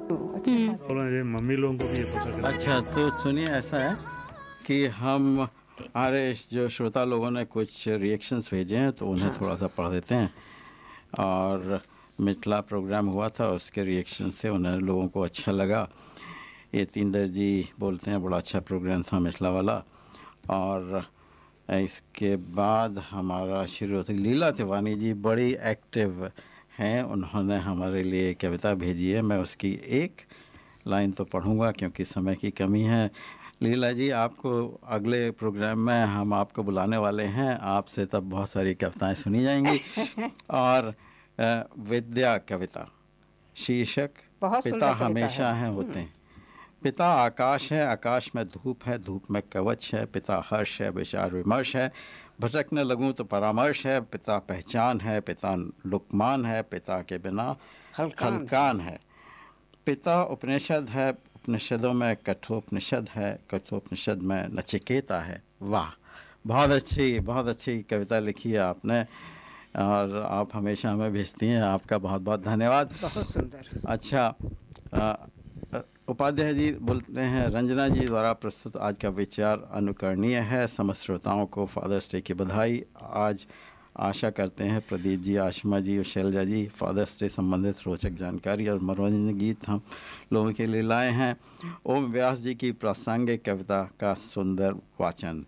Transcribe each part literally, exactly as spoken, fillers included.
अच्छा मम्मी लोगों को भी ये पता चला। अच्छा, तो सुनिए, ऐसा है कि हम हमारे जो श्रोता लोगों ने कुछ रिएक्शंस भेजे हैं तो उन्हें थोड़ा सा पढ़ देते हैं। और मिथिला प्रोग्राम हुआ था, उसके रिएक्शंस थे, उन्हें लोगों को अच्छा लगा। ये तीनदर जी बोलते हैं बड़ा अच्छा प्रोग्राम था मिथिला वाला। और इसके बाद हमारा श्रीमती लीला तिवारी जी बड़ी एक्टिव हैं, उन्होंने हमारे लिए कविता भेजी है। मैं उसकी एक लाइन तो पढ़ूंगा क्योंकि समय की कमी है। लीला जी, आपको अगले प्रोग्राम में हम आपको बुलाने वाले हैं, आपसे तब बहुत सारी कविताएं सुनी जाएंगी। और अ, विद्या कविता शीर्षक पिता हमेशा हैं होते हैं। पिता आकाश है, आकाश में धूप है, धूप में कवच है। पिता हर्ष है, विचार विमर्श है, भटकने लगूं तो परामर्श है। पिता पहचान है, पिता लुकमान है, पिता के बिना खलकान है। पिता उपनिषद है, उपनिषदों में कठोपनिषद है, कठोपनिषद में नचिकेता है। वाह, बहुत अच्छी बहुत अच्छी कविता लिखी है आपने और आप हमेशा हमें भेजती हैं, आपका बहुत बहुत धन्यवाद। बहुत सुंदर। अच्छा, आ, उपाध्याय जी बोलते हैं, रंजना जी द्वारा प्रस्तुत आज का विचार अनुकरणीय है। समस्त श्रोताओं को फादर्स डे की बधाई। आज आशा करते हैं प्रदीप जी, आशमा जी और शैलजा जी फादर्स डे संबंधित रोचक जानकारी और मनोरंजन गीत हम लोगों के लिए लाए हैं। ओम व्यास जी की प्रासंगिक कविता का सुंदर वाचन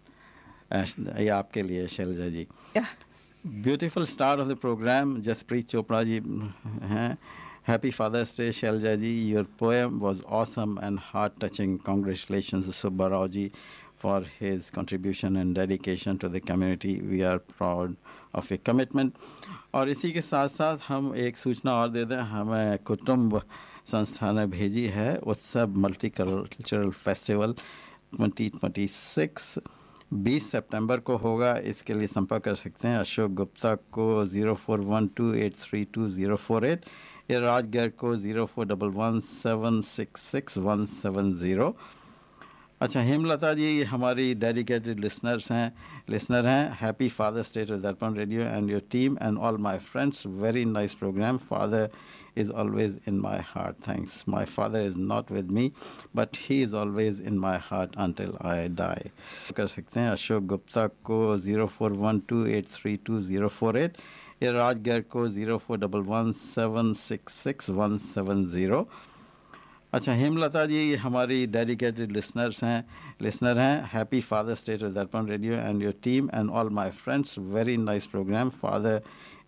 ये आपके लिए शैलजा जी। Beautiful star of the programme Jasprit Chopra ji हैं। Happy Father's Day, Shelja ji. Your poem was awesome and heart-touching. Congratulations, Subba Rao ji, for his contribution and dedication to the community. We are proud of your commitment. और इसी के साथ साथ हम एक सूचना और दे दें, हमें कुटुंब संस्था ने भेजी है उत्सव multi cultural festival twenty twenty six बीस सितंबर को होगा। इसके लिए संपर्क कर सकते हैं अशोक गुप्ता को zero four one two eight three to zero four eight या राजगर को zero four one one seven six six one seven zero. अच्छा, हेमलता जी हमारी डेडिकेटेड लिसनर्स हैं लिसनर हैं हैप्पी फादर्स डे टू दर्पण radio and your team and all my friends. Very nice program. Father is always in my heart. Thanks. My father is not with me, but he is always in my heart until I die. कर सकते हैं अशोक गुप्ता को zero four one two eight three to zero four eight या राजगर को zero four one one seven six six one seven zero. अच्छा, हेमलता जी हमारी dedicated listeners हैं listener हैं हैप्पी फादर्स डे टू दर्पण radio and your team and all my friends. Very nice program. Father